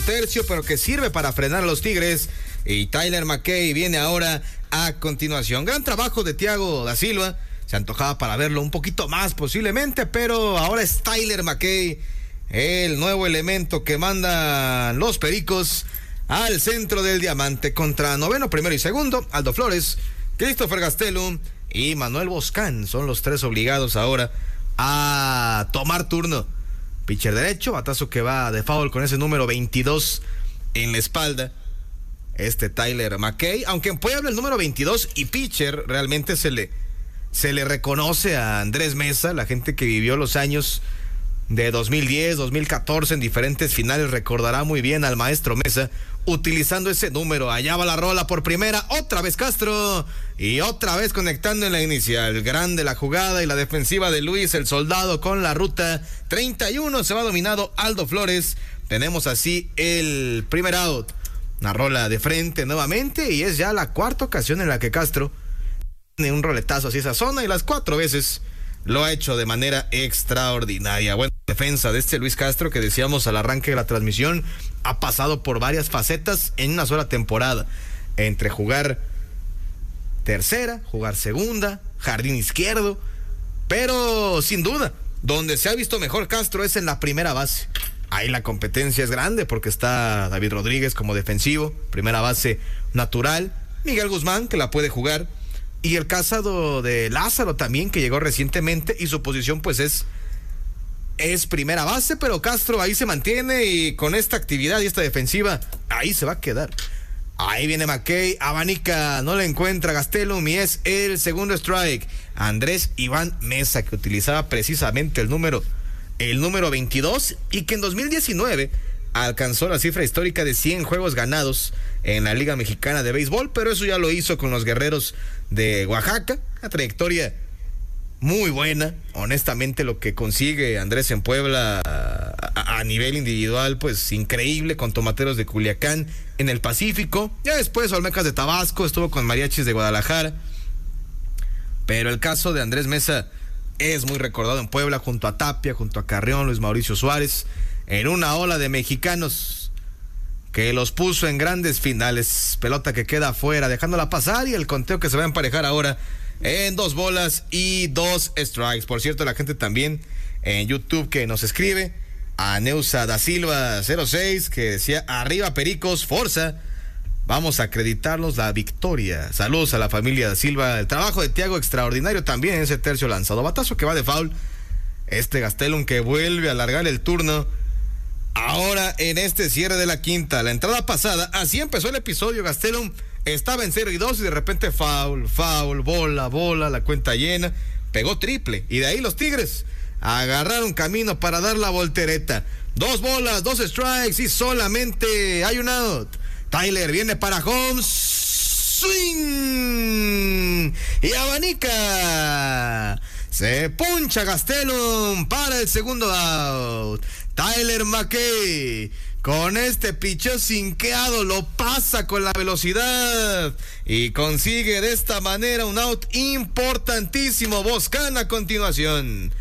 tercio, pero que sirve para frenar a los Tigres. Y Tyler McKay viene ahora a continuación. Gran trabajo de Thiago da Silva. Se antojaba para verlo un poquito más posiblemente, pero ahora es Tyler McKay, el nuevo elemento que mandan los Pericos al centro del diamante contra noveno, primero y segundo. Aldo Flores, Christopher Gastelum y Manuel Boscán son los tres obligados ahora a tomar turno. Pitcher derecho, batazo que va de foul con ese número 22 en la espalda. Tyler McKay, aunque en Puebla el número 22 y pitcher realmente se le reconoce a Andrés Mesa, la gente que vivió los años de 2010, 2014 en diferentes finales recordará muy bien al maestro Mesa utilizando ese número. Allá va la rola por primera, otra vez Castro y otra vez conectando en la inicial. Grande la jugada y la defensiva de Luis el Soldado con la ruta 31, se va dominado Aldo Flores. Tenemos así el primer out. Una rola de frente nuevamente y es ya la cuarta ocasión en la que Castro tiene un roletazo hacia esa zona y las 4 veces lo ha hecho de manera extraordinaria. Buena defensa de Luis Castro, que decíamos al arranque de la transmisión, ha pasado por varias facetas en una sola temporada, entre jugar tercera, jugar segunda, jardín izquierdo, pero sin duda, donde se ha visto mejor Castro es en la primera base. Ahí la competencia es grande porque está David Rodríguez como defensivo, primera base natural, Miguel Guzmán que la puede jugar, y el caso de Lázaro también, que llegó recientemente y su posición pues es primera base, pero Castro ahí se mantiene y con esta actividad y esta defensiva ahí se va a quedar. Ahí viene McKay, abanica, no le encuentra Gastelum y es el segundo strike. Andrés Iván Mesa, que utilizaba precisamente el número 22 y que en 2019 alcanzó la cifra histórica de 100 juegos ganados en la Liga Mexicana de Béisbol, pero eso ya lo hizo con los Guerreros de Oaxaca. Una trayectoria muy buena, honestamente lo que consigue Andrés en Puebla a nivel individual, pues increíble, con Tomateros de Culiacán en el Pacífico, ya después Olmecas de Tabasco, estuvo con Mariachis de Guadalajara, pero el caso de Andrés Mesa es muy recordado en Puebla, junto a Tapia, junto a Carrión, Luis Mauricio Suárez, en una ola de mexicanos que los puso en grandes finales. Pelota que queda afuera, dejándola pasar, y el conteo que se va a emparejar ahora en 2 bolas y 2 strikes. Por cierto, la gente también en YouTube que nos escribe, a Neusa da Silva 06, que decía: arriba Pericos, forza. Vamos a acreditarlos la victoria. Saludos a la familia da Silva. El trabajo de Thiago extraordinario también en ese tercio lanzado. Batazo que va de foul. Gastelum que vuelve a alargar el turno. Ahora en este cierre de la quinta. La entrada pasada, así empezó el episodio. Gastelum estaba en 0-2 y de repente foul, bola, la cuenta llena. Pegó triple y de ahí los Tigres agarraron camino para dar la voltereta. 2 bolas, 2 strikes y solamente hay un out. Tyler viene para home, swing y abanica. Se puncha Gastelum para el segundo out. Tyler McKay con este picheo sinqueado lo pasa con la velocidad y consigue de esta manera un out importantísimo. Boscán a continuación.